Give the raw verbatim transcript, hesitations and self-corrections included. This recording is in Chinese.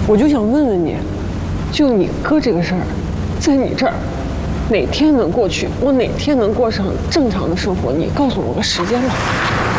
我就想问问你，就你哥这个事儿，在你这儿哪天能过去？我哪天能过上正常的生活？你告诉我个时间吧。